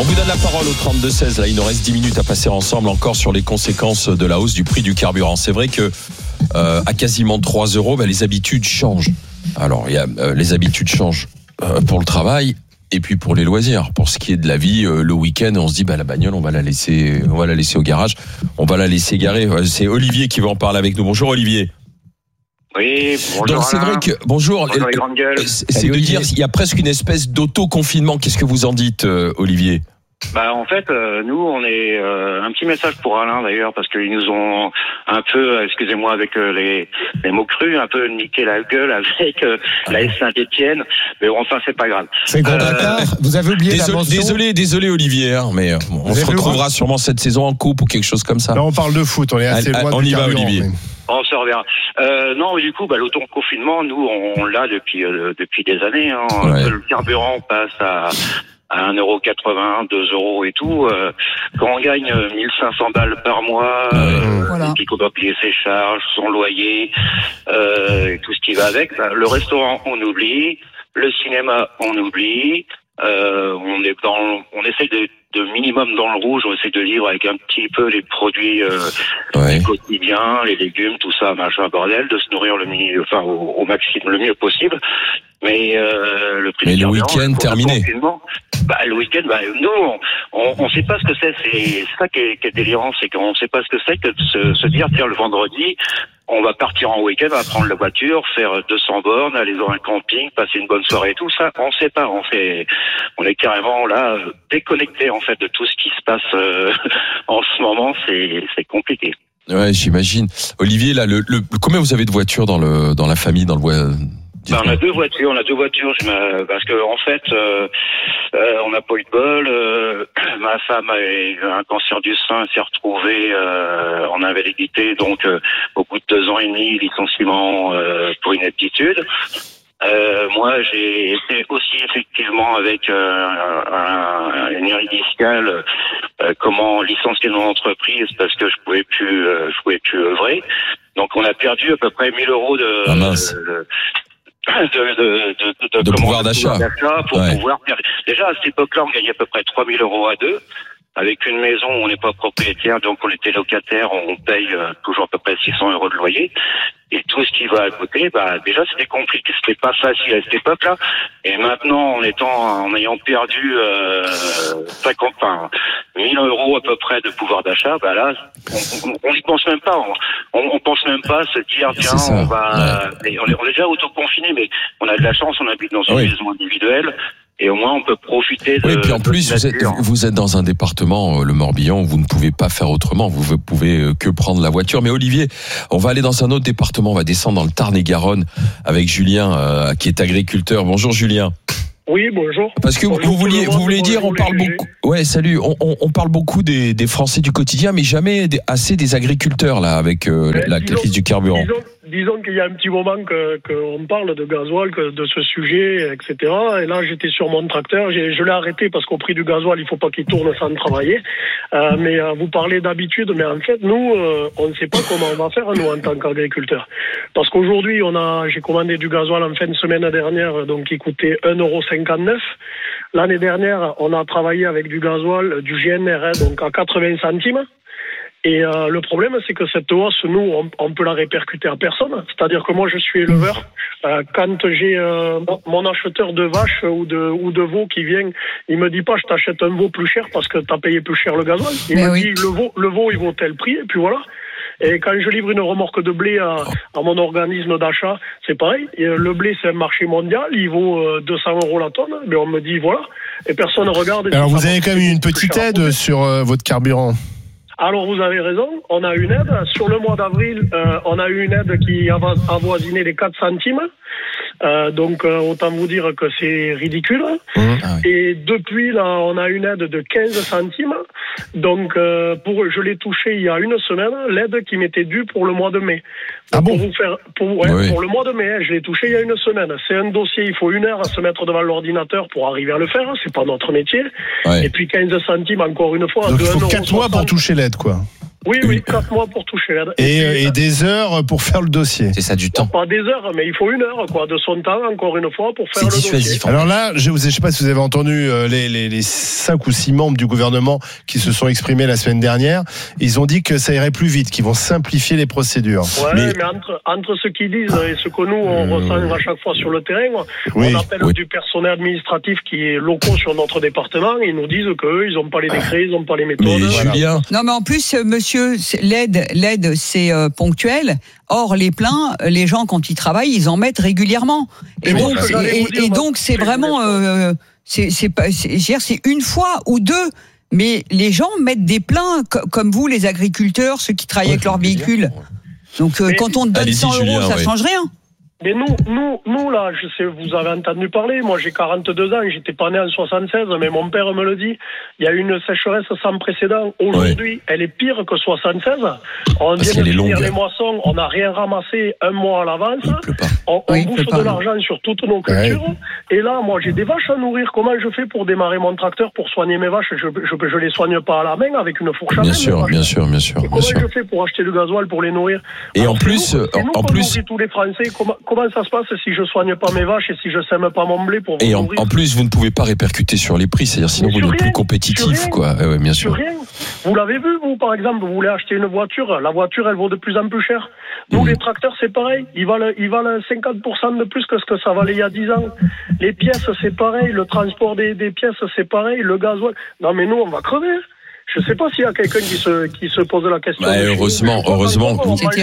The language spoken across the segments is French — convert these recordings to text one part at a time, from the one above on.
On vous donne la parole au 32-16. Là, il nous reste 10 minutes à passer ensemble encore sur les conséquences de la hausse du prix du carburant. C'est vrai que à quasiment 3 €, les habitudes changent. Alors, il y a les habitudes changent pour le travail et puis pour les loisirs. Pour ce qui est de la vie, le week-end, on se dit la bagnole, on va la laisser au garage, on va la laisser garer. C'est Olivier qui va en parler avec nous. Bonjour Olivier. Oui, bonjour. Donc c'est vrai que bonjour les grandes gueules. C'est de dire il y a presque une espèce d'auto-confinement. Qu'est-ce que vous en dites, Olivier? En fait, nous, on est un petit message pour Alain d'ailleurs, parce qu'ils nous ont un peu, excusez-moi avec les mots crus, un peu niqué la gueule avec la S Saint-Étienne. Mais bon, enfin, c'est pas grave. C'est Grand Dakar. Vous avez oublié la mention. Désolé Olivier, mais on se retrouvera sûrement cette saison en coupe ou quelque chose comme ça. Là, on parle de foot, on est assez loin du carburant. Olivier. Mais... On se reverra. Non, mais du coup, l'auto-confinement, nous, on l'a depuis des années. Ouais. Le carburant passe à 1,80 €, 2 € et tout. Quand on gagne 1500 balles par mois, et puis qu'on doit payer ses charges, son loyer, et tout ce qui va avec, le restaurant, on oublie. Le cinéma, on oublie. On essaie de minimum dans le rouge, on essaie de vivre avec un petit peu les produits du quotidien, les légumes, tout ça, machin, bordel, de se nourrir au maximum, le mieux possible. Mais le prix du week-end terminé. Le week-end, nous, on sait pas ce que c'est. C'est ça qui est délirant, c'est qu'on sait pas ce que c'est que de se dire, tiens, le vendredi, on va partir en week-end, on va prendre la voiture, faire 200 bornes, aller dans un camping, passer une bonne soirée et tout ça. On sait pas. On est carrément là déconnecté en fait de tout ce qui se passe en ce moment. C'est compliqué. Ouais, j'imagine. Olivier, là, combien vous avez de voitures dans la famille, dans le on a deux voitures, parce que en fait, on n'a pas eu de bol. Ma femme a un cancer du sein, s'est retrouvée en invalidité, donc au bout de 2 ans et demi, licenciement pour inaptitude. Moi, j'ai été aussi effectivement avec une hernie discale, comment licencier mon entreprise parce que je pouvais plus œuvrer. Donc, on a perdu à peu près 1 000 € de pouvoir d'achat pour pouvoir faire. Déjà à cette époque-là, on gagnait à peu près 3 000 € à deux. Avec une maison où on n'est pas propriétaire, donc on était locataire, on paye toujours à peu près 600 € de loyer. Et tout ce qui va à côté, déjà c'était compliqué, c'était pas facile à cette époque-là. Et maintenant, en ayant perdu 1 000 € à peu près de pouvoir d'achat, là, on n'y pense même pas. On pense même pas à se dire, tiens, on va. Ouais. On est déjà autoconfiné, mais on a de la chance, on habite dans une maison individuelle. Et au moins, on peut profiter de... Oui, et puis en plus, vous êtes dans un département, le Morbihan, où vous ne pouvez pas faire autrement. Vous pouvez que prendre la voiture. Mais Olivier, on va aller dans un autre département. On va descendre dans le Tarn-et-Garonne avec Julien, qui est agriculteur. Bonjour Julien. Oui, bonjour. Parce que vous voulez dire, on parle beaucoup... Ouais, salut. On parle beaucoup des Français du quotidien, mais jamais assez des agriculteurs, là, avec la crise du carburant. Disons qu'il y a un petit moment qu'on parle de gasoil, de ce sujet, etc. Et là, j'étais sur mon tracteur. Je l'ai arrêté parce qu'au prix du gasoil, il faut pas qu'il tourne sans travailler. Mais vous parlez d'habitude, mais en fait, nous, on ne sait pas comment on va faire, nous, en tant qu'agriculteurs. Parce qu'aujourd'hui, j'ai commandé du gasoil en fin de semaine dernière, donc qui coûtait 1,59 €. L'année dernière, on a travaillé avec du gasoil, du GNR, donc à 80 centimes. Et le problème, c'est que cette hausse, nous, on peut la répercuter à personne. C'est-à-dire que moi, je suis éleveur. Quand j'ai mon acheteur de vaches ou de veaux qui vient, il me dit pas, je t'achète un veau plus cher parce que t'as payé plus cher le gasoil. Il me dit, le veau, il vaut tel prix, et puis voilà. Et quand je livre une remorque de blé à mon organisme d'achat, c'est pareil. Et le blé, c'est un marché mondial, il vaut 200 € la tonne. Mais on me dit, voilà. Et personne ne regarde. Alors, vous avez quand même eu une petite aide sur votre carburant. Alors vous avez raison, on a une aide. Sur le mois d'avril, on a eu une aide qui avoisinait les 4 centimes. Donc autant vous dire que c'est ridicule. Et depuis là, on a une aide de 15 centimes. Donc je l'ai touché il y a une semaine, l'aide qui m'était due pour le mois de mai. Pour le mois de mai, je l'ai touché il y a une semaine. C'est un dossier, il faut 1 heure à se mettre devant l'ordinateur pour arriver à le faire, c'est pas notre métier. Et puis 15 centimes encore une fois. Donc il faut 4 mois pour toucher l'aide, quoi. Oui, 4 mois pour toucher l'aide. Et des heures pour faire le dossier. C'est ça, du temps. Pas des heures, mais il faut 1 heure, quoi, de son temps, encore une fois, pour faire le dossier. Alors là, je ne sais pas si vous avez entendu les 5 ou 6 membres du gouvernement qui se sont exprimés la semaine dernière. Ils ont dit que ça irait plus vite, qu'ils vont simplifier les procédures. Ouais, mais entre ce qu'ils disent et ce que nous, on ressent à chaque fois sur le terrain, on appelle du personnel administratif qui est locaux sur notre département, et ils nous disent qu'eux, ils n'ont pas les décrets, ils n'ont pas les méthodes. Mais Julien... Non, mais en plus, monsieur, l'aide, c'est ponctuel. Or, les pleins, les gens, quand ils travaillent, ils en mettent régulièrement. Et donc, c'est vraiment, c'est une fois ou deux. Mais les gens mettent des pleins, comme vous, les agriculteurs, ceux qui travaillent avec leur véhicule. Donc, quand on te donne 100 €, ça change rien. Mais nous, là, je sais, vous avez entendu parler, moi j'ai 42 ans, j'étais pas né en 76, mais mon père me le dit, il y a une sécheresse sans précédent. Aujourd'hui, elle est pire que 76. On vient de finir les moissons, on n'a rien ramassé un mois à l'avance. On bouffe de l'argent sur toutes nos cultures. Et là, moi j'ai des vaches à nourrir. Comment je fais pour démarrer mon tracteur, pour soigner mes vaches? Je les soigne pas à la main avec une fourche à main. Bien sûr. Comment je fais pour acheter du gasoil pour les nourrir? Et en plus, tous les Français, comment ça se passe si je soigne pas mes vaches et si je sème pas mon blé pour vous et nourrir? En plus, vous ne pouvez pas répercuter sur les prix, c'est-à-dire sinon vous n'êtes plus compétitif, quoi. Ouais, bien sûr. Rien. Vous l'avez vu, vous, par exemple, vous voulez acheter une voiture, la voiture, elle vaut de plus en plus cher. Nous, les tracteurs, c'est pareil. Ils valent 50% de plus que ce que ça valait il y a 10 ans. Les pièces, c'est pareil. Le transport des pièces, c'est pareil. Le gasoil. Non, mais nous, on va crever. Je ne sais pas s'il y a quelqu'un qui se pose la question. Heureusement.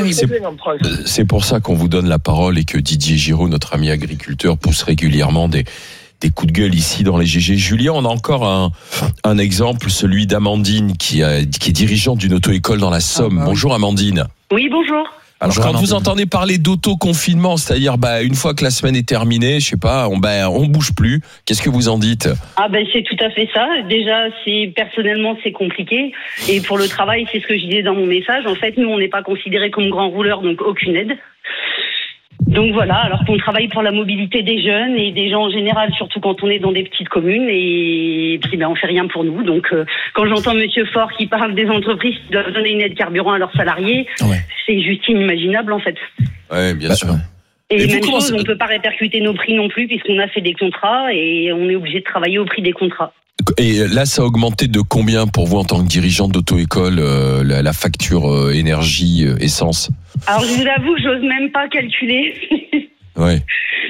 C'est pour ça qu'on vous donne la parole et que Didier Giraud, notre ami agriculteur, pousse régulièrement des coups de gueule ici dans les GG. Julien, on a encore un exemple, celui d'Amandine qui est dirigeante d'une auto-école dans la Somme. Bonjour Amandine. Oui, bonjour. Alors quand vous entendez parler d'auto-confinement, c'est-à-dire une fois que la semaine est terminée, je sais pas, on bouge plus, qu'est-ce que vous en dites? C'est tout à fait ça. Déjà, personnellement c'est compliqué, et pour le travail, c'est ce que je disais dans mon message. En fait, nous on n'est pas considérés comme grands rouleurs, donc aucune aide. Donc voilà, alors qu'on travaille pour la mobilité des jeunes et des gens en général, surtout quand on est dans des petites communes, et puis on fait rien pour nous. Donc quand j'entends Monsieur Faure qui parle des entreprises qui doivent donner une aide carburant à leurs salariés, c'est juste inimaginable en fait. Ouais, bien sûr. Et même chose, on ne peut pas répercuter nos prix non plus puisqu'on a fait des contrats et on est obligé de travailler au prix des contrats. Et là, ça a augmenté de combien pour vous en tant que dirigeante d'auto-école, la facture énergie, essence? Alors je vous avoue, j'ose même pas calculer. Ouais.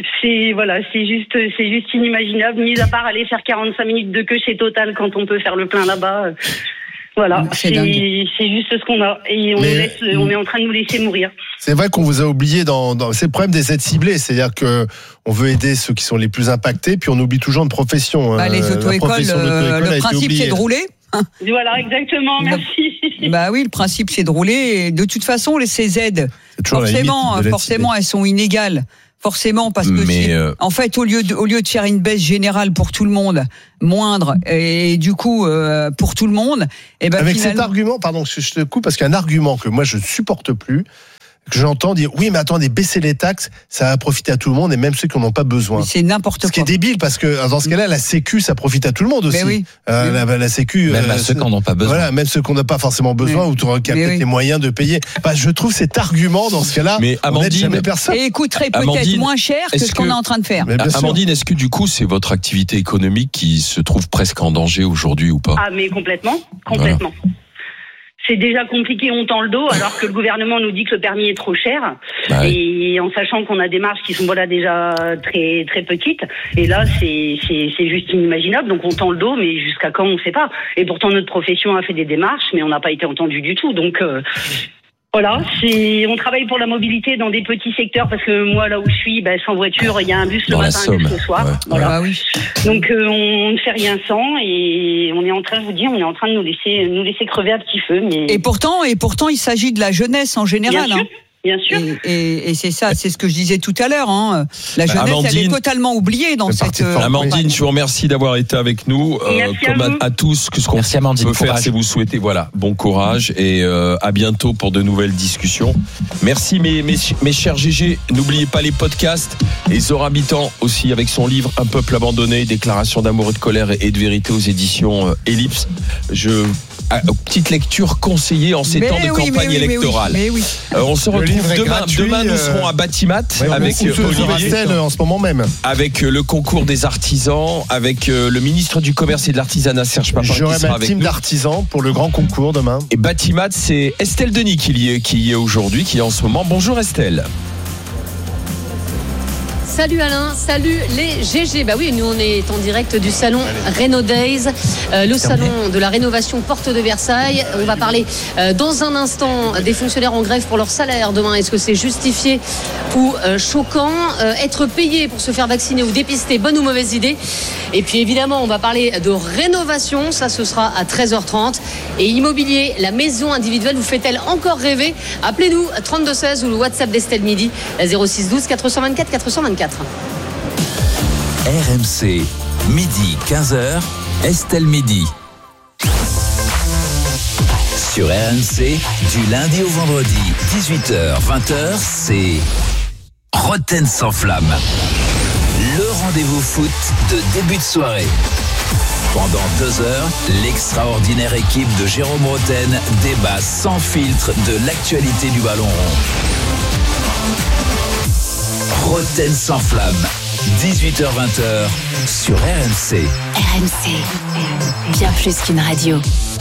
C'est juste inimaginable, mis à part aller faire 45 minutes de queue chez Total quand on peut faire le plein là-bas. Voilà, c'est juste ce qu'on a. Et on est en train de nous laisser mourir. C'est vrai qu'on vous a oublié c'est le problème des aides ciblées. C'est-à-dire qu'on veut aider ceux qui sont les plus impactés, puis on oublie toujours une profession. Les auto-écoles, le principe c'est de rouler. Voilà, exactement, merci. Oui, le principe c'est de rouler. Et de toute façon, ces aides, forcément, elles sont inégales. Forcément, parce que en fait, au lieu de faire une baisse générale pour tout le monde, moindre, et du coup pour tout le monde, avec cet argument, pardon, je te coupe, parce qu'il y a un argument que moi je ne supporte plus, que j'entends dire oui, mais attendez, baisser les taxes, ça va profiter à tout le monde et même ceux qui n'en ont pas besoin. Mais c'est n'importe quoi. Ce qui est débile, parce que dans ce cas-là, la Sécu, ça profite à tout le monde aussi. Mais oui. La Sécu, même à ceux qui n'en ont pas besoin. Voilà, même ceux qui n'ont pas forcément besoin ou qui ont peut-être les moyens de payer. Je trouve cet argument dans ce cas-là, mais on n'aide jamais personne. Et coûterait peut-être moins cher que ce qu'on est en train de faire. Amandine, est-ce que du coup, c'est votre activité économique qui se trouve presque en danger aujourd'hui ou pas? Mais complètement. Voilà. C'est déjà compliqué, on tend le dos, alors que le gouvernement nous dit que le permis est trop cher. Et en sachant qu'on a des marges qui sont déjà très très petites. Et là, c'est juste inimaginable. Donc on tend le dos, mais jusqu'à quand, on ne sait pas. Et pourtant, notre profession a fait des démarches, mais on n'a pas été entendu du tout. Donc voilà, on travaille pour la mobilité dans des petits secteurs, parce que moi, là où je suis, sans voiture, il y a un bus le matin, un bus le soir. Ouais. Voilà. Donc on ne fait rien sans, et on est en train de nous laisser crever à petit feu. Mais... Et pourtant, il s'agit de la jeunesse en général. Bien sûr. Et c'est ça, c'est ce que je disais tout à l'heure. La jeunesse, Amandine, elle est totalement oubliée dans cette. Amandine, je vous remercie d'avoir été avec nous. Comme à tous, ce qu'on peut faire, c'est vous souhaiter bon courage et à bientôt pour de nouvelles discussions. Merci mes chers GG. N'oubliez pas les podcasts. Et Zora Habitant aussi avec son livre Un peuple abandonné, déclaration d'amour et de colère et de vérité aux éditions Ellipse. Je petite lecture conseillée en ces temps de campagne électorale. On se retrouve demain. Demain, nous serons à Batimat avec Olivier en ce moment même. Avec le concours des artisans, avec le ministre du Commerce et de l'Artisanat, Serge Papin. J'aurai ma team d'artisans pour le grand concours demain. Et Batimat, c'est Estelle Denis qui y est aujourd'hui, qui est en ce moment. Bonjour Estelle. Salut Alain, salut les GG. Bah oui, nous on est en direct du salon Reno Days, le salon de la rénovation porte de Versailles. On va parler dans un instant des fonctionnaires en grève pour leur salaire demain. Est-ce que c'est justifié ou choquant? Être payé pour se faire vacciner ou dépister, bonne ou mauvaise idée? Et puis évidemment, on va parler de rénovation, ça ce sera à 13h30. Et immobilier, la maison individuelle vous fait-elle encore rêver? Appelez-nous 3216 ou le WhatsApp d'Estelle Midi 06 12 424 424. RMC, midi 15h, Estelle Midi. Sur RMC, du lundi au vendredi, 18h, 20h, c'est Roten sans flamme. Le rendez-vous foot de début de soirée. Pendant 2 heures, l'extraordinaire équipe de Jérôme Roten débat sans filtre de l'actualité du ballon rond. Roten sans flamme, 18h-20h sur RMC. RMC, bien plus qu'une radio.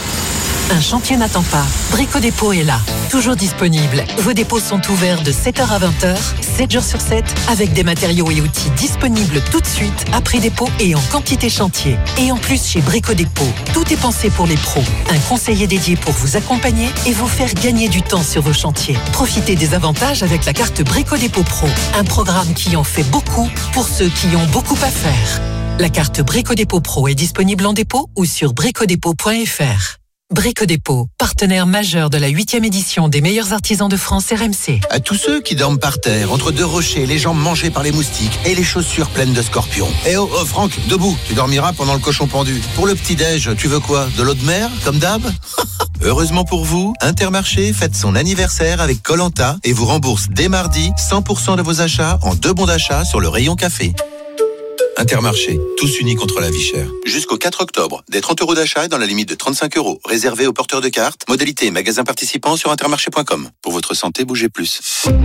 Un chantier n'attend pas. Brico Dépôt est là, toujours disponible. Vos dépôts sont ouverts de 7h à 20h, 7 jours sur 7, avec des matériaux et outils disponibles tout de suite, après dépôt et en quantité chantier. Et en plus, chez Brico Dépôt, tout est pensé pour les pros. Un conseiller dédié pour vous accompagner et vous faire gagner du temps sur vos chantiers. Profitez des avantages avec la carte Brico Dépôt Pro, un programme qui en fait beaucoup pour ceux qui ont beaucoup à faire. La carte Brico Dépôt Pro est disponible en dépôt ou sur bricodépôt.fr. Brico Dépôt, partenaire majeur de la 8e édition des meilleurs artisans de France RMC. À tous ceux qui dorment par terre, entre 2 rochers, les jambes mangées par les moustiques et les chaussures pleines de scorpions. Eh oh, Franck, debout, tu dormiras pendant le cochon pendu. Pour le petit-déj, tu veux quoi? De l'eau de mer, comme d'hab? Heureusement pour vous, Intermarché fête son anniversaire avec Koh-Lanta et vous rembourse dès mardi 100% de vos achats en 2 bons d'achat sur le rayon café. Intermarché, tous unis contre la vie chère. Jusqu'au 4 octobre, des 30 € d'achat dans la limite de 35 €, réservés aux porteurs de cartes. Modalité et magasins participants sur intermarché.com. Pour votre santé, bougez plus.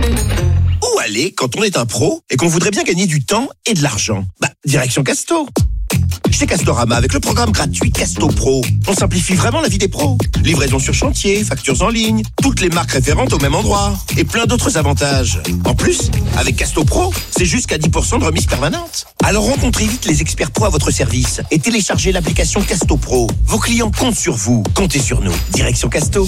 Où aller quand on est un pro et qu'on voudrait bien gagner du temps et de l'argent? Direction Casto. Chez Castorama, avec le programme gratuit Casto Pro, on simplifie vraiment la vie des pros. Livraison sur chantier, factures en ligne, toutes les marques référentes au même endroit et plein d'autres avantages. En plus, avec Casto Pro, c'est jusqu'à 10% de remise permanente. Alors rencontrez vite les experts pro à votre service et téléchargez l'application Casto Pro. Vos clients comptent sur vous, comptez sur nous. Direction Casto.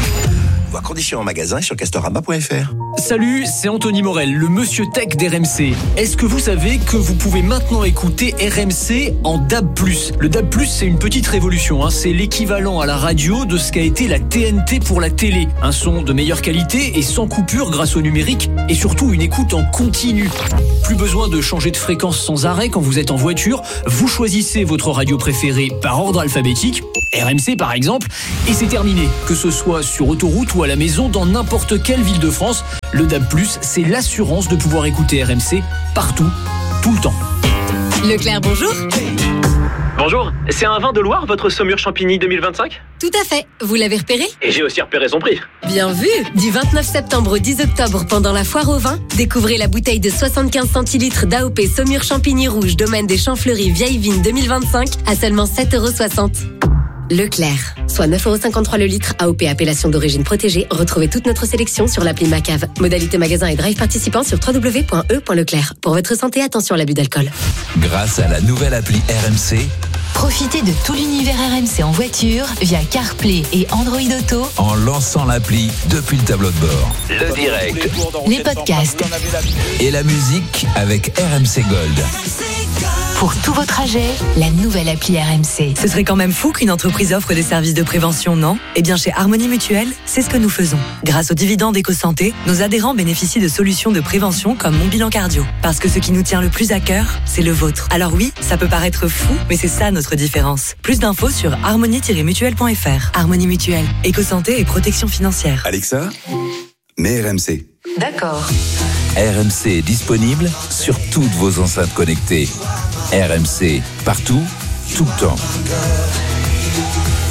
Voir conditions en magasin et sur castorama.fr. Salut, c'est Anthony Morel, le monsieur tech d'RMC. Est-ce que vous savez que vous pouvez maintenant écouter RMC en DAB+. Le DAB+, c'est une petite révolution, c'est l'équivalent à la radio de ce qu'a été la TNT pour la télé. Un son de meilleure qualité et sans coupure grâce au numérique et surtout une écoute en continu. Plus besoin de changer de fréquence sans arrêt quand vous êtes en voiture. Vous choisissez votre radio préférée par ordre alphabétique, RMC par exemple, et c'est terminé. Que ce soit sur autoroute ou à la maison, dans n'importe quelle ville de France, le DAB+, c'est l'assurance de pouvoir écouter RMC partout, tout le temps. Leclerc, bonjour. Bonjour, c'est un vin de Loire, votre Saumur Champigny 2025 ? Tout à fait, vous l'avez repéré ? Et j'ai aussi repéré son prix. Bien vu. Du 29 septembre au 10 octobre, pendant la foire au vin, découvrez la bouteille de 75 centilitres d'AOP Saumur Champigny Rouge, domaine des Champs-Fleuris Vieille Vigne 2025, à seulement 7,60 €. Leclerc, soit 9,53 € le litre, AOP appellation d'origine protégée. Retrouvez toute notre sélection sur l'appli Macave. Modalité magasin et drive participant sur www.e.leclerc. Pour votre santé, attention à l'abus d'alcool. Grâce à la nouvelle appli RMC, profitez de tout l'univers RMC en voiture via CarPlay et Android Auto en lançant l'appli depuis le tableau de bord. Le direct, les podcasts et la musique avec RMC Gold. Pour tous vos trajets, la nouvelle appli RMC. Ce serait quand même fou qu'une entreprise offre des services de prévention, non ? Eh bien, chez Harmonie Mutuelle, c'est ce que nous faisons. Grâce aux dividendes EcoSanté, nos adhérents bénéficient de solutions de prévention comme Mon Bilan Cardio. Parce que ce qui nous tient le plus à cœur, c'est le vôtre. Alors oui, ça peut paraître fou, mais c'est ça notre différence. Plus d'infos sur harmonie-mutuelle.fr. Harmonie Mutuelle, EcoSanté et protection financière. Alexa, mets RMC. D'accord. RMC est disponible sur toutes vos enceintes connectées. RMC, partout, tout le temps.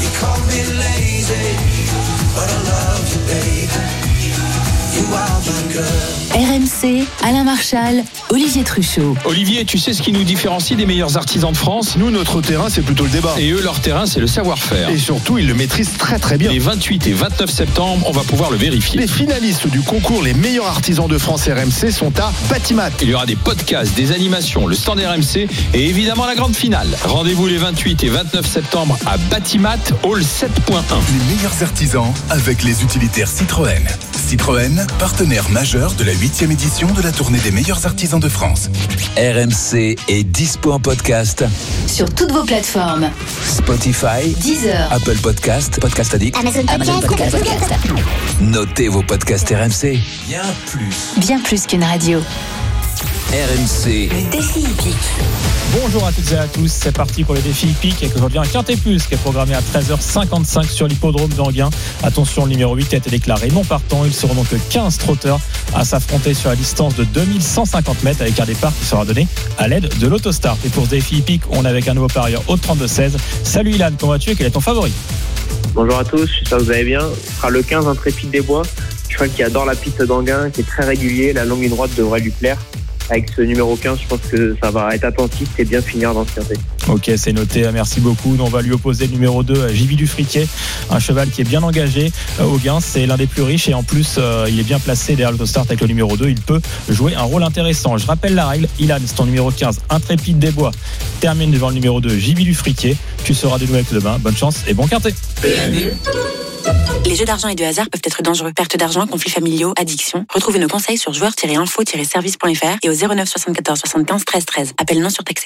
me lazy, but I love you, baby. You are my girl. RMC, Alain Marchal, Olivier Truchot. Olivier, tu sais ce qui nous différencie des meilleurs artisans de France ? Nous, notre terrain, c'est plutôt le débat. Et eux, leur terrain, c'est le savoir-faire. Et surtout, ils le maîtrisent très très bien. Les 28 et 29 septembre, on va pouvoir le vérifier. Les finalistes du concours Les meilleurs artisans de France RMC sont à Batimat. Il y aura des podcasts, des animations, le stand RMC et évidemment la grande finale. Rendez-vous les 28 et 29 septembre à Batimat, Hall 7.1. Les meilleurs artisans avec les utilitaires Citroën. Citroën, partenaire majeur de la 8e édition de la tournée des meilleurs artisans de France. RMC est dispo en podcast Sur toutes vos plateformes. Spotify, Deezer, Apple Podcast, Podcast Addict, Amazon Podcast. Notez vos podcasts RMC. Bien plus qu'une radio. RMC. Le défi hippique. Bonjour à toutes et à tous, c'est parti pour le défi hippique avec aujourd'hui un Quintet Plus qui est programmé à 13h55 sur l'hippodrome d'Anguin. Attention, le numéro 8 a été déclaré non partant. Ils seront donc 15 trotteurs à s'affronter sur la distance de 2150 mètres avec un départ qui sera donné à l'aide de l'autostart. Et pour ce défi hippique, on est avec un nouveau parieur au 32-16. Salut Ilan, comment vas-tu et quel est ton favori ? Bonjour à tous, j'espère que vous allez bien. Ce sera le 15 Intrépide des Bois, cheval qui adore la piste d'Anguin, qui est très régulier, la longue ligne droite devrait lui plaire. Avec ce numéro 15, je pense que ça va être attentif et bien finir dans ce quintet. Ok, c'est noté, merci beaucoup. On va lui opposer le numéro 2, Jivi du Friquet, un cheval qui est bien engagé au gain, c'est l'un des plus riches et en plus il est bien placé derrière l'autostart avec le numéro 2, il peut jouer un rôle intéressant. Je rappelle la règle, Ilan, c'est ton numéro 15, Intrépide des Bois, termine devant le numéro 2, Jivi du Friquet. Tu seras de nouveau avec demain, bonne chance et bon quintet. Les jeux d'argent et de hasard peuvent être dangereux. Perte d'argent, conflits familiaux, addiction. Retrouvez nos conseils sur joueurs-info-service.fr et au 09 74 75 13 13. Appel non surtaxé.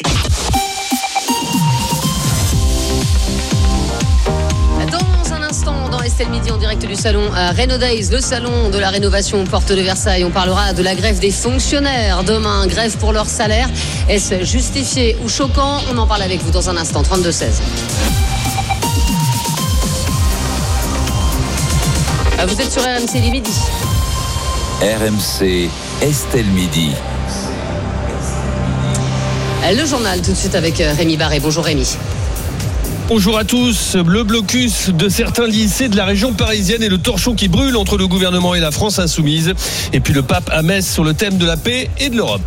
Dans un instant, dans Estelle Midi, en direct du salon Renaud Days, le salon de la rénovation Porte de Versailles. On parlera de la grève des fonctionnaires. Demain, grève pour leur salaire. Est-ce justifié ou choquant ? On en parle avec vous dans un instant. 32-16. Vous êtes sur RMC les Midi. RMC, Estelle Midi. Le journal tout de suite avec Rémi Barré. Bonjour Rémi. Bonjour à tous. Le blocus de certains lycées de la région parisienne et le torchon qui brûle entre le gouvernement et la France insoumise. Et puis le pape à Metz sur le thème de la paix et de l'Europe.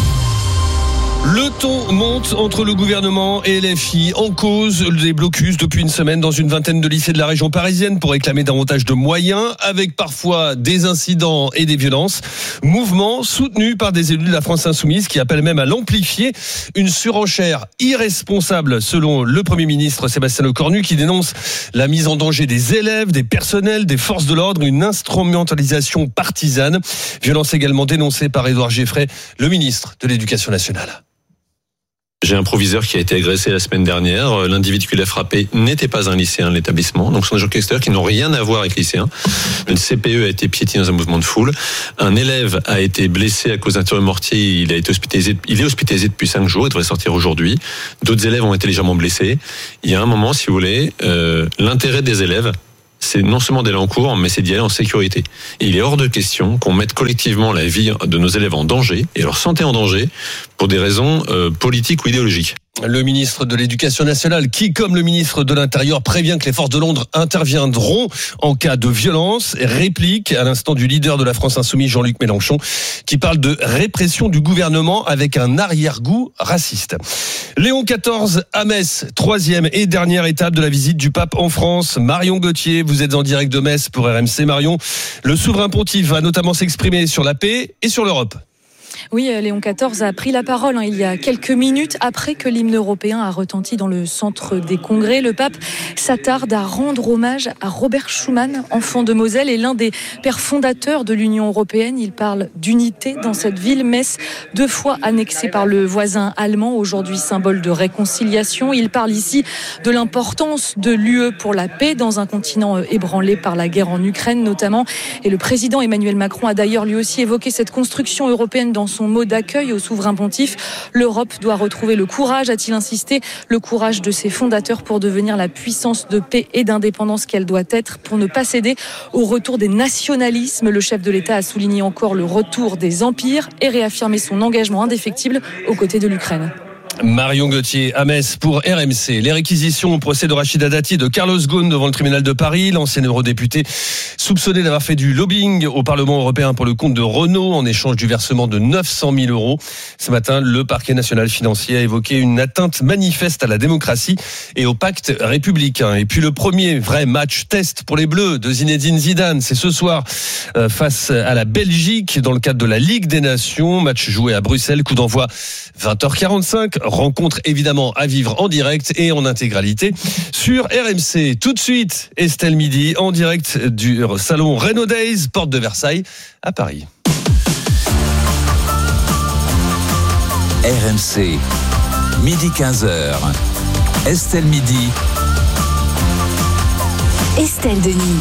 Le ton monte entre le gouvernement et LFI. En cause, des blocus depuis une semaine dans une vingtaine de lycées de la région parisienne pour réclamer davantage de moyens, avec parfois des incidents et des violences. Mouvement soutenu par des élus de la France insoumise qui appellent même à l'amplifier. Une surenchère irresponsable selon le Premier ministre Sébastien Lecornu qui dénonce la mise en danger des élèves, des personnels, des forces de l'ordre, une instrumentalisation partisane. Violence également dénoncée par Édouard Geffray, le ministre de l'Éducation nationale. J'ai un proviseur qui a été agressé la semaine dernière. L'individu qui l'a frappé n'était pas un lycéen de l'établissement. Donc, ce sont des gens extérieurs qui n'ont rien à voir avec les lycéens. Une CPE a été piétinée dans un mouvement de foule. Un élève a été blessé à cause d'un tir mortier. Il est hospitalisé depuis 5 jours. Il devrait sortir aujourd'hui. D'autres élèves ont été légèrement blessés. Il y a un moment, si vous voulez, l'intérêt des élèves, c'est non seulement d'aller en cours, mais c'est d'y aller en sécurité. Et il est hors de question qu'on mette collectivement la vie de nos élèves en danger et leur santé en danger pour des raisons politiques ou idéologiques. Le ministre de l'Éducation nationale qui, comme le ministre de l'Intérieur, prévient que les forces de l'ordre interviendront en cas de violence, réplique à l'instant du leader de la France insoumise, Jean-Luc Mélenchon, qui parle de répression du gouvernement avec un arrière-goût raciste. Léon XIV à Metz, 3e et dernière étape de la visite du pape en France. Marion Gauthier, vous êtes en direct de Metz pour RMC. Marion, le souverain pontife va notamment s'exprimer sur la paix et sur l'Europe. Oui, Léon XIV a pris la parole il y a quelques minutes après que l'hymne européen a retenti dans le centre des congrès. Le pape s'attarde à rendre hommage à Robert Schuman, enfant de Moselle et l'un des pères fondateurs de l'Union européenne. Il parle d'unité dans cette ville, Metz, 2 fois annexée par le voisin allemand, aujourd'hui symbole de réconciliation. Il parle ici de l'importance de l'UE pour la paix dans un continent ébranlé par la guerre en Ukraine notamment. Et le président Emmanuel Macron a d'ailleurs lui aussi évoqué cette construction européenne dans son mot d'accueil au souverain pontife. L'Europe doit retrouver le courage, a-t-il insisté, le courage de ses fondateurs pour devenir la puissance de paix et d'indépendance qu'elle doit être, pour ne pas céder au retour des nationalismes. Le chef de l'État a souligné encore le retour des empires et réaffirmé son engagement indéfectible aux côtés de l'Ukraine. Marion Gauthier à Metz pour RMC. Les réquisitions au procès de Rachida Dati et de Carlos Ghosn devant le tribunal de Paris. L'ancien eurodéputé soupçonné d'avoir fait du lobbying au Parlement européen pour le compte de Renault en échange du versement de 900 000 euros. Ce matin, le parquet national financier a évoqué une atteinte manifeste à la démocratie et au pacte républicain. Et puis le premier vrai match test pour les Bleus de Zinedine Zidane, c'est ce soir face à la Belgique dans le cadre de la Ligue des Nations. Match joué à Bruxelles, coup d'envoi 20h45. Rencontre évidemment à vivre en direct et en intégralité sur RMC. Tout de suite, Estelle Midi en direct du salon Renaud Days, porte de Versailles à Paris. RMC, midi 15h. Estelle Midi. Estelle Denis.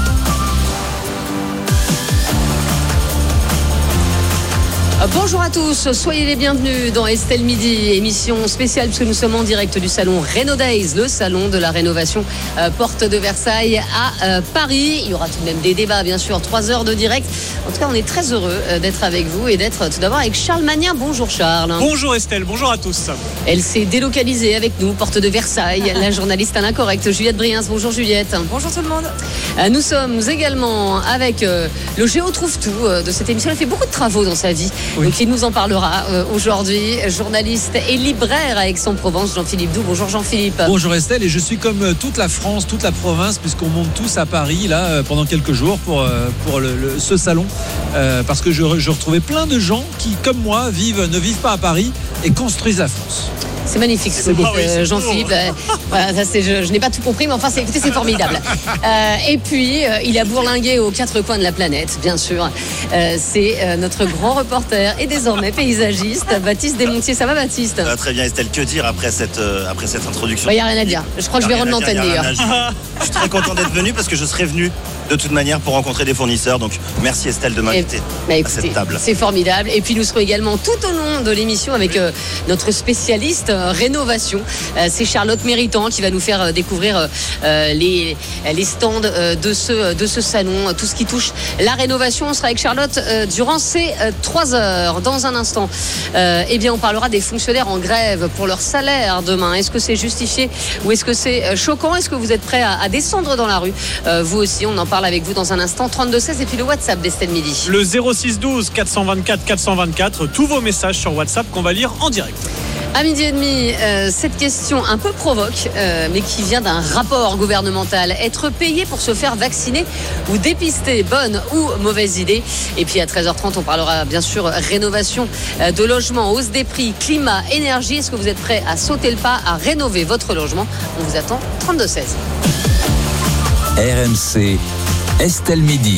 Bonjour à tous, soyez les bienvenus dans Estelle Midi, émission spéciale puisque nous sommes en direct du salon Renaud Days, le salon de la rénovation porte de Versailles à Paris. Il y aura tout de même des débats, bien sûr, 3 heures de direct. En tout cas, on est très heureux d'être avec vous et d'être tout d'abord avec Charles Magnien. Bonjour Charles. Bonjour Estelle, bonjour à tous. Elle s'est délocalisée avec nous, porte de Versailles, la journaliste à l'incorrect Juliette Briens. Bonjour Juliette. Bonjour tout le monde. Nous sommes également avec le Géo Trouve-Tout de cette émission. Elle a fait beaucoup de travaux dans sa vie. Oui. Donc il nous en parlera aujourd'hui, journaliste et libraire à Aix-en-Provence, Jean-Philippe Doux. Bonjour Jean-Philippe. Bonjour Estelle, et je suis comme toute la France, toute la province, puisqu'on monte tous à Paris là pendant quelques jours pour ce salon, parce que je retrouvais plein de gens qui, comme moi, ne vivent pas à Paris et construisent la France. C'est magnifique ce que vous dites, Jean-Philippe. Voilà, ça, je n'ai pas tout compris, mais enfin, écoutez, c'est formidable. Et puis, il a bourlingué aux 4 coins de la planète, bien sûr. C'est notre grand reporter et désormais paysagiste, Baptiste Desmontiers. Ça va, Baptiste? Très bien, Estelle. Que dire après cette introduction? Il n'y a rien à dire. Je crois que je vais rendre l'antenne d'ailleurs. Je suis très content d'être venu parce que je serais venu de toute manière pour rencontrer des fournisseurs. Donc, merci Estelle de m'inviter à cette table. C'est formidable. Et puis, nous serons également tout au long de l'émission avec notre spécialiste rénovation. C'est Charlotte Méritant qui va nous faire découvrir les stands de ce salon, tout ce qui touche la rénovation. On sera avec Charlotte durant ces 3 heures. Dans un instant, on parlera des fonctionnaires en grève pour leur salaire demain. Est-ce que c'est justifié ou est-ce que c'est choquant? Est-ce que vous êtes prêts à descendre dans la rue? Vous aussi, on en parle avec vous dans un instant. 32-16 et puis le WhatsApp d'Estelle Midi. Le 06-12 424 424. Tous vos messages sur WhatsApp qu'on va lire en direct. À 12h30, cette question un peu provoque, mais qui vient d'un rapport gouvernemental. Être payé pour se faire vacciner ou dépister, bonne ou mauvaise idée? Et puis à 13h30, on parlera bien sûr rénovation de logement, hausse des prix, climat, énergie. Est-ce que vous êtes prêts à sauter le pas, à rénover votre logement? On vous attend 32-16. RMC, Estelle Midi.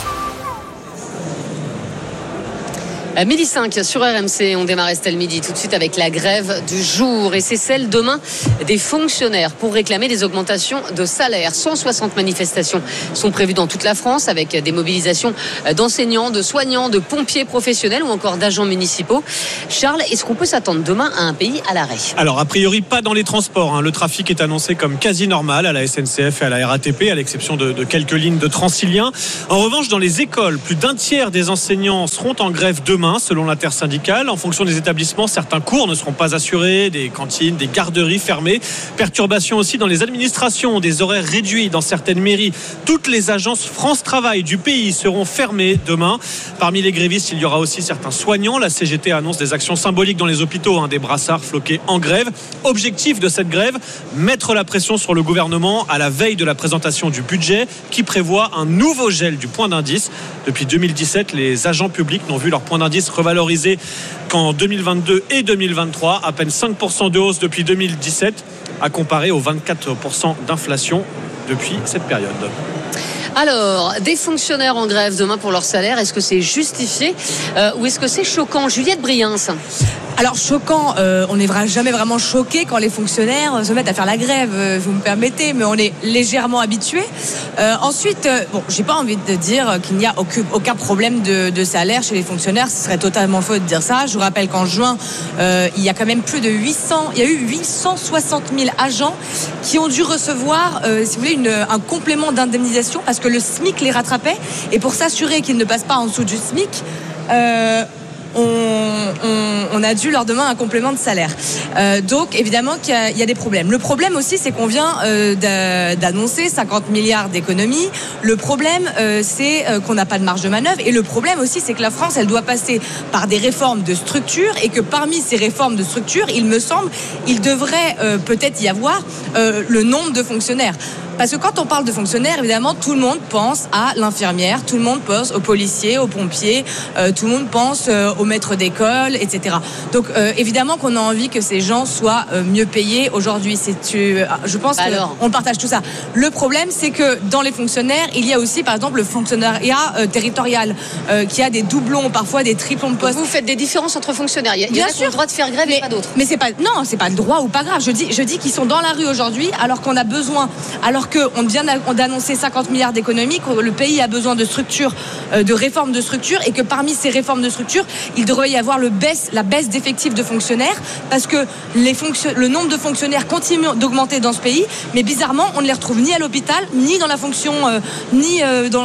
12h05 sur RMC, on démarre Estelle Midi tout de suite avec la grève du jour. Et c'est celle demain des fonctionnaires pour réclamer des augmentations de salaire. 160 manifestations sont prévues dans toute la France avec des mobilisations d'enseignants, de soignants, de pompiers professionnels ou encore d'agents municipaux. Charles, est-ce qu'on peut s'attendre demain à un pays à l'arrêt? Alors a priori pas dans les transports. Le trafic est annoncé comme quasi normal à la SNCF et à la RATP, à l'exception de quelques lignes de Transilien. En revanche, dans les écoles, plus d'un tiers des enseignants seront en grève demain, selon l'intersyndicale. En fonction des établissements, certains cours ne seront pas assurés, des cantines, des garderies fermées. Perturbations aussi dans les administrations, des horaires réduits dans certaines mairies. Toutes les agences France Travail du pays seront fermées demain. Parmi les grévistes, il y aura aussi certains soignants. La CGT annonce des actions symboliques dans les hôpitaux, des brassards floqués en grève. Objectif de cette grève, mettre la pression sur le gouvernement à la veille de la présentation du budget qui prévoit un nouveau gel du point d'indice. Depuis 2017, les agents publics n'ont vu leur point d'indice revalorisé qu'en 2022 et 2023, à peine 5% de hausse depuis 2017, à comparer aux 24% d'inflation depuis cette période. Alors, des fonctionnaires en grève demain pour leur salaire, est-ce que c'est justifié ou est-ce que c'est choquant? Juliette Briens. Alors choquant, on n'est jamais vraiment choqué quand les fonctionnaires se mettent à faire la grève, vous me permettez, mais on est légèrement habitué. Ensuite, j'ai pas envie de dire qu'il n'y a aucun problème de salaire chez les fonctionnaires, ce serait totalement faux de dire ça. Je vous rappelle qu'en juin, il y a quand même il y a eu 860 000 agents qui ont dû recevoir, si vous voulez, un complément d'indemnisation parce que le SMIC les rattrapait, et pour s'assurer qu'ils ne passent pas en dessous du SMIC, on a dû leur demander un complément de salaire. Donc évidemment qu'il y a des problèmes. Le problème aussi, c'est qu'on vient d'annoncer 50 milliards d'économies. Le problème, c'est qu'on n'a pas de marge de manœuvre. Et le problème aussi, c'est que la France, elle doit passer par des réformes de structure, et que parmi ces réformes de structure, il me semble, il devrait peut-être y avoir le nombre de fonctionnaires. Parce que quand on parle de fonctionnaires, évidemment, tout le monde pense à l'infirmière, tout le monde pense aux policiers, aux pompiers, tout le monde pense aux maîtres d'école, etc. Donc, évidemment qu'on a envie que ces gens soient mieux payés aujourd'hui. Je pense qu'on partage tout ça. Le problème, c'est que dans les fonctionnaires, il y a aussi, par exemple, le fonctionnariat territorial, qui a des doublons, parfois des triplons de postes. Vous faites des différences entre fonctionnaires. Il y en a qui ont le droit de faire grève et pas d'autres. Mais c'est pas le droit ou pas grave. Je dis qu'ils sont dans la rue aujourd'hui, alors qu'on a besoin, alors qu'on vient d'annoncer 50 milliards d'économies, que le pays a besoin de structures, de réformes de structures, et que parmi ces réformes de structures, il devrait y avoir la baisse d'effectifs de fonctionnaires, parce que le nombre de fonctionnaires continue d'augmenter dans ce pays, mais bizarrement, on ne les retrouve ni à l'hôpital, ni dans la fonction, ni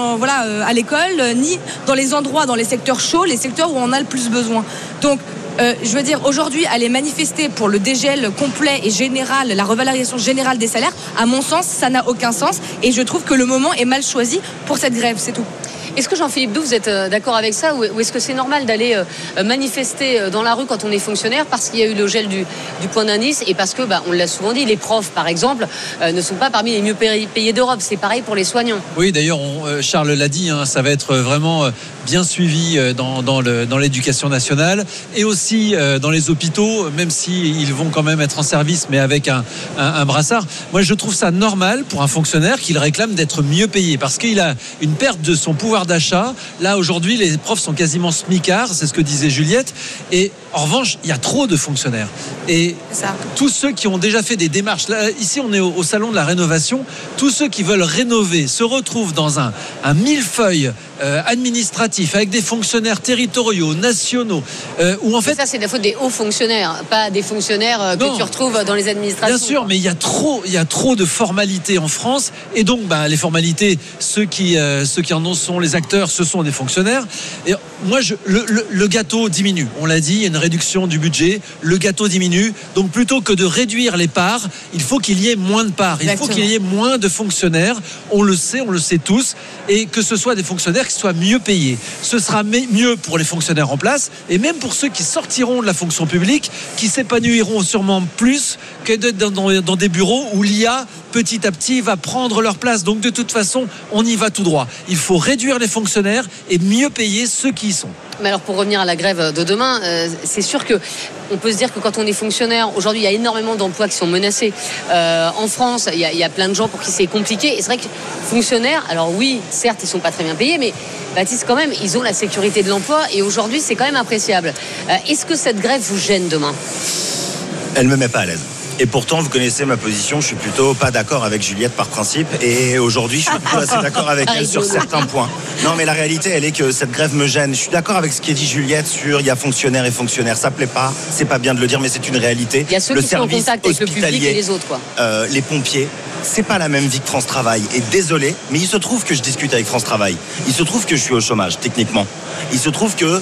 à l'école, ni dans les endroits, dans les secteurs chauds, les secteurs où on a le plus besoin. Donc, je veux dire, aujourd'hui, aller manifester pour le dégel complet et général, la revalorisation générale des salaires, à mon sens, ça n'a aucun sens, et je trouve que le moment est mal choisi pour cette grève, c'est tout. Est-ce que Jean-Philippe Doux, vous êtes d'accord avec ça, ou est-ce que c'est normal d'aller manifester dans la rue quand on est fonctionnaire parce qu'il y a eu le gel du point d'indice, et parce que, on l'a souvent dit, les profs, par exemple, ne sont pas parmi les mieux payés d'Europe. C'est pareil pour les soignants. Oui, d'ailleurs, Charles l'a dit, ça va être vraiment bien suivi dans l'éducation nationale, et aussi dans les hôpitaux, même s'ils vont quand même être en service, mais avec un brassard. Moi, je trouve ça normal pour un fonctionnaire qu'il réclame d'être mieux payé, parce qu'il a une perte de son pouvoir d'achat. Là, aujourd'hui, les profs sont quasiment smicards, c'est ce que disait Juliette, et en revanche, il y a trop de fonctionnaires. Et tous ceux qui ont déjà fait des démarches, là, ici on est au salon de la rénovation, tous ceux qui veulent rénover se retrouvent dans un millefeuille administratif, avec des fonctionnaires territoriaux, nationaux, où en fait... Ça, c'est de la faute des hauts fonctionnaires, pas des fonctionnaires que tu retrouves dans les administrations. Bien sûr, mais il y a trop de formalités en France, et donc les formalités, ceux qui en ont sont les acteurs, ce sont des fonctionnaires. Et moi, le gâteau diminue. On l'a dit, il y a une réduction du budget, le gâteau diminue. Donc plutôt que de réduire les parts, il faut qu'il y ait moins de parts. Il faut qu'il y ait moins de fonctionnaires. On le sait tous, et que ce soit des fonctionnaires qui soient mieux payés. Ce sera mieux pour les fonctionnaires en place, et même pour ceux qui sortiront de la fonction publique, qui s'épanouiront sûrement plus que d'être dans des bureaux où l'IA petit à petit va prendre leur place. Donc de toute façon, on y va tout droit. Il faut réduire les fonctionnaires et mieux payer ceux qui y sont. Mais alors, pour revenir à la grève de demain, c'est sûr que on peut se dire que quand on est fonctionnaire, aujourd'hui il y a énormément d'emplois qui sont menacés en France. Il y a plein de gens pour qui c'est compliqué, et c'est vrai que fonctionnaires, alors oui, certes ils sont pas très bien payés, mais Baptiste, quand même, ils ont la sécurité de l'emploi, et aujourd'hui c'est quand même appréciable. Est-ce que cette grève vous gêne demain? Elle me met pas à l'aise. Et pourtant, vous connaissez ma position, je suis plutôt pas d'accord avec Juliette par principe, et aujourd'hui, je suis plutôt assez d'accord avec elle sur certains points. Non, mais la réalité, elle est que cette grève me gêne. Je suis d'accord avec ce qu'a dit Juliette sur il y a fonctionnaires et fonctionnaires. Ça plaît pas, c'est pas bien de le dire, mais c'est une réalité. Il y a ceux qui sont en contact avec le public et les autres, quoi. Les pompiers, c'est pas la même vie que France Travail. Et désolé, mais il se trouve que je discute avec France Travail. Il se trouve que je suis au chômage, techniquement. Il se trouve que